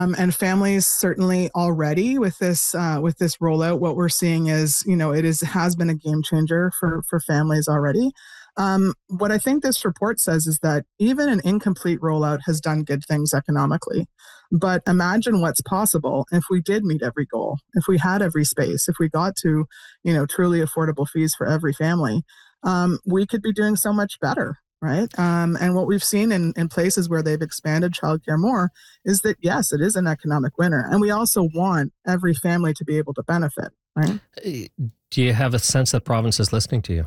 And families certainly already with this rollout, what we're seeing is, has been a game changer for families already. What I think this report says is that even an incomplete rollout has done good things economically. But imagine what's possible if we did meet every goal, if we had every space, if we got to, truly affordable fees for every family. We could be doing so much better, right? And what we've seen in places where they've expanded childcare more is that, yes, it is an economic winner. And we also want every family to be able to benefit, right? Do you have a sense that province is listening to you?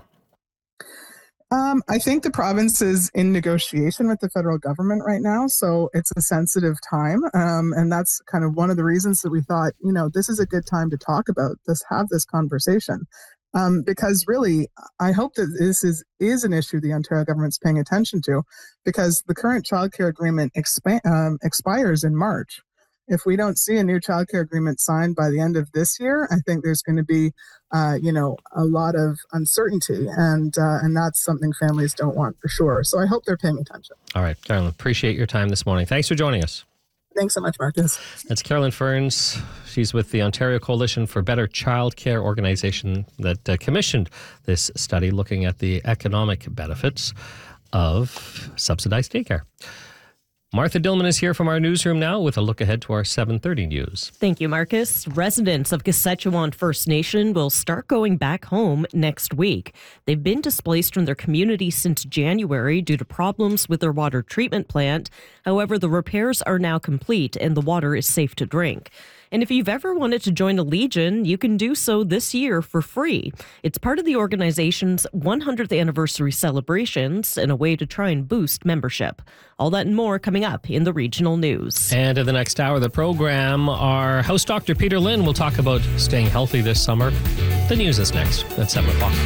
I think the province is in negotiation with the federal government right now, so it's a sensitive time. And that's kind of one of the reasons that we thought, this is a good time to talk about this, have this conversation. Because really, I hope that this is an issue the Ontario government's paying attention to, because the current childcare agreement expires in March. If we don't see a new childcare agreement signed by the end of this year, I think there's going to be, a lot of uncertainty, and that's something families don't want for sure. So I hope they're paying attention. All right, Carolyn, appreciate your time this morning. Thanks for joining us. Thanks so much, Marcus. That's Carolyn Ferns. She's with the Ontario Coalition for Better Childcare organization that commissioned this study looking at the economic benefits of subsidized daycare. Martha Dillman is here from our newsroom now with a look ahead to our 7:30 news. Thank you, Marcus. Residents of Gitxaałan First Nation will start going back home next week. They've been displaced from their community since January due to problems with their water treatment plant. However, the repairs are now complete and the water is safe to drink. And if you've ever wanted to join a Legion, you can do so this year for free. It's part of the organization's 100th anniversary celebrations and a way to try and boost membership. All that and more coming up in the regional news. And in the next hour of the program, our host Dr. Peter Lynn will talk about staying healthy this summer. The news is next at 7 o'clock.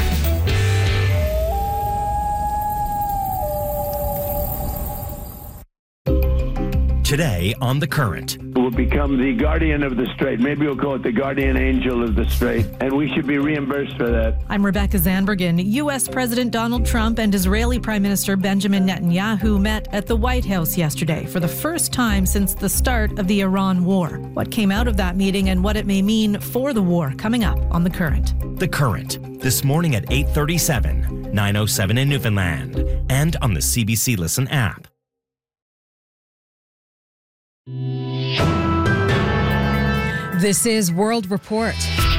Today on The Current. Will become the guardian of the strait. Maybe we'll call it the guardian angel of the strait, and we should be reimbursed for that. I'm Rebecca Zanbergen. U.S. President Donald Trump and Israeli Prime Minister Benjamin Netanyahu met at the White House yesterday for the first time since the start of the Iran war. What came out of that meeting and what it may mean for the war, coming up on The Current. The Current, this morning at 8:37, 9:07 in Newfoundland, and on the CBC Listen app. This is World Report.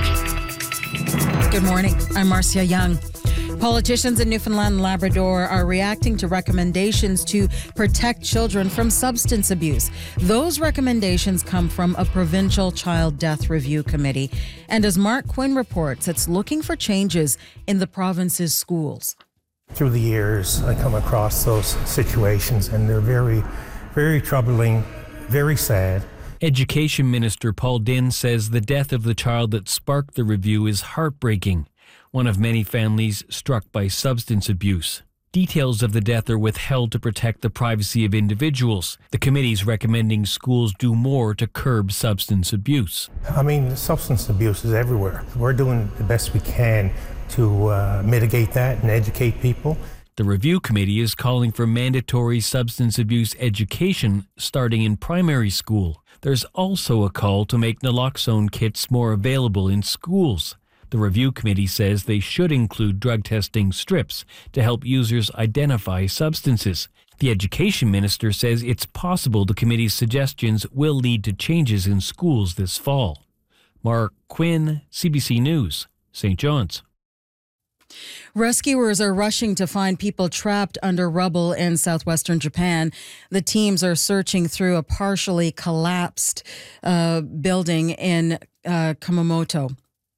Good morning. I'm Marcia Young. Politicians in Newfoundland and Labrador are reacting to recommendations to protect children from substance abuse. Those recommendations come from a provincial child death review committee. And as Mark Quinn reports, it's looking for changes in the province's schools. Through the years, I come across those situations, and they're very, very troubling, very sad. Education Minister Paul Dinn says the death of the child that sparked the review is heartbreaking, one of many families struck by substance abuse. Details of the death are withheld to protect the privacy of individuals. The committee's recommending schools do more to curb substance abuse. I mean, substance abuse is everywhere. We're doing the best we can to mitigate that and educate people. The review committee is calling for mandatory substance abuse education starting in primary school. There's also a call to make naloxone kits more available in schools. The review committee says they should include drug testing strips to help users identify substances. The education minister says it's possible the committee's suggestions will lead to changes in schools this fall. Mark Quinn, CBC News, St. John's. Rescuers are rushing to find people trapped under rubble in southwestern Japan. The teams are searching through a partially collapsed building in Kumamoto.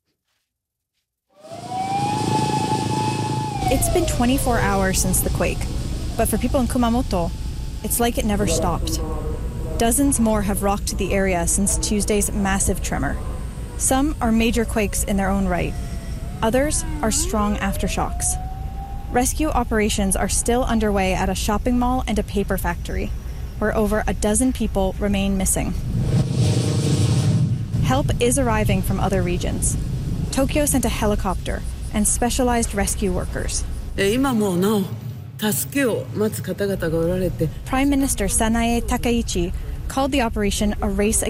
It's been 24 hours since the quake, but for people in Kumamoto, it's like it never stopped. Dozens more have rocked the area since Tuesday's massive tremor. Some are major quakes in their own right. Others are strong aftershocks. Rescue operations are still underway at a shopping mall and a paper factory, where over a dozen people remain missing. Help is arriving from other regions. Tokyo sent a helicopter and specialized rescue workers. Prime Minister Sanae Takaichi called the operation a race